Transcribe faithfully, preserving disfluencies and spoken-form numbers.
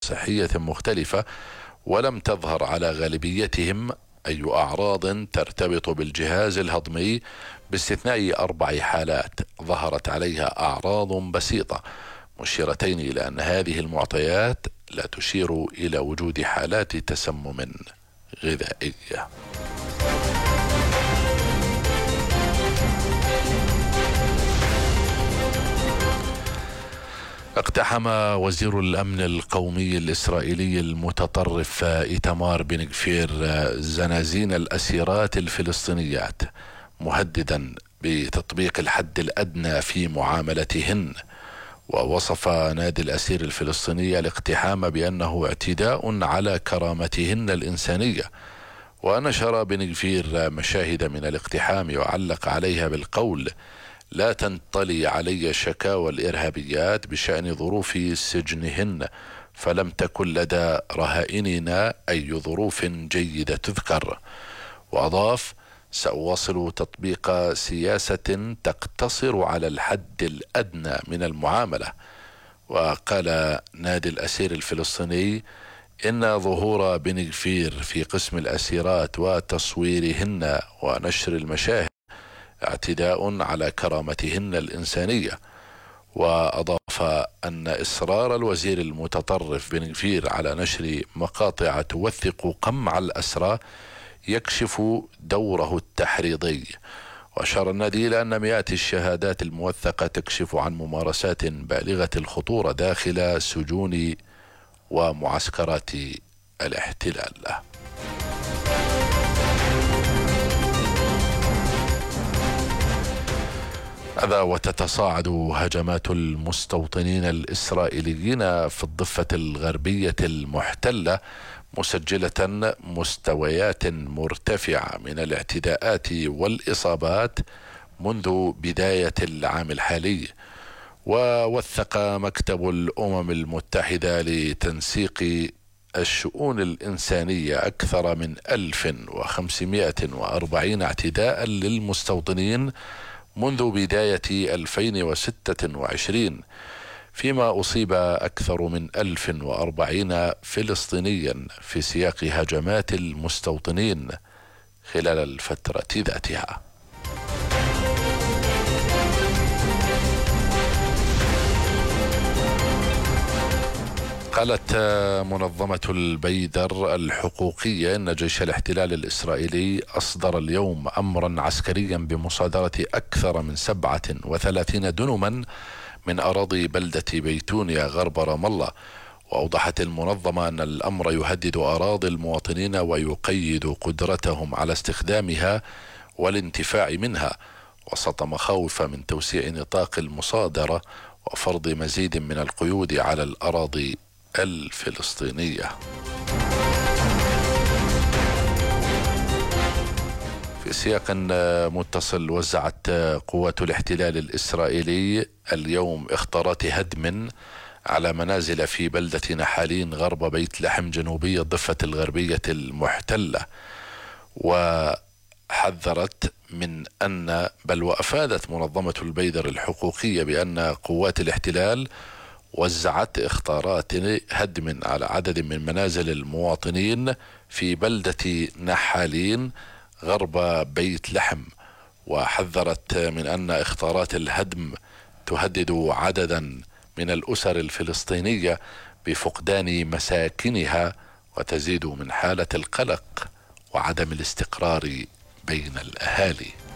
صحية مختلفة، ولم تظهر على غالبيتهم أي أعراض ترتبط بالجهاز الهضمي، باستثناء أربع حالات ظهرت عليها أعراض بسيطة، مشيرتين إلى أن هذه المعطيات لا تشير إلى وجود حالات تسمم غذائية. اقتحم وزير الأمن القومي الإسرائيلي المتطرف إيتمار بن غفير زنازين الأسيرات الفلسطينيات، مهددا بتطبيق الحد الأدنى في معاملتهن. ووصف نادي الأسير الفلسطيني الاقتحام بأنه اعتداء على كرامتهن الإنسانية. ونشر بن غفير مشاهد من الاقتحام وعلق عليها بالقول: لا تنطلي علي شكاوى الإرهابيات بشأن ظروف سجنهن، فلم تكن لدى رهائننا أي ظروف جيدة تذكر. وأضاف: سأواصل تطبيق سياسة تقتصر على الحد الأدنى من المعاملة. وقال نادي الأسير الفلسطيني إن ظهور بن غفير في قسم الأسيرات وتصويرهن ونشر المشاهد اعتداء على كرامتهن الإنسانية. وأضاف أن إصرار الوزير المتطرف بن غفير على نشر مقاطع توثق قمع الأسرى يكشف دوره التحريضي. وأشار النادي إلى أن مئات الشهادات الموثقة تكشف عن ممارسات بالغة الخطورة داخل سجون ومعسكرات الاحتلال. هذا وتتصاعد هجمات المستوطنين الإسرائيليين في الضفة الغربية المحتلة، مسجلة مستويات مرتفعة من الاعتداءات والإصابات منذ بداية العام الحالي. ووثق مكتب الأمم المتحدة لتنسيق الشؤون الإنسانية أكثر من ألف وخمسمائة وأربعين اعتداء للمستوطنين منذ بداية ألفين وستة وعشرين، فيما أصيب أكثر من ألف وأربعين فلسطينيا في سياق هجمات المستوطنين خلال الفترة ذاتها. قالت منظمة البيدر الحقوقية إن جيش الاحتلال الإسرائيلي أصدر اليوم أمرا عسكريا بمصادرة أكثر من سبعة وثلاثين دنما من أراضي بلدة بيتونيا غرب رام الله. وأوضحت المنظمة أن الأمر يهدد أراضي المواطنين ويقيد قدرتهم على استخدامها والانتفاع منها، وسط مخاوف من توسيع نطاق المصادرة وفرض مزيد من القيود على الأراضي الفلسطينية. في سياق متصل، وزعت قوات الاحتلال الإسرائيلي اليوم اخطارات هدم على منازل في بلدة نحالين غرب بيت لحم جنوبي الضفة الغربية المحتلة، وحذرت من أن بل وأفادت منظمة البيدر الحقوقية بأن قوات الاحتلال وزعت اخطارات هدم على عدد من منازل المواطنين في بلدة نحالين غرب بيت لحم. وحذرت من أن اخطارات الهدم تهدد عددا من الأسر الفلسطينية بفقدان مساكنها، وتزيد من حالة القلق وعدم الاستقرار بين الأهالي.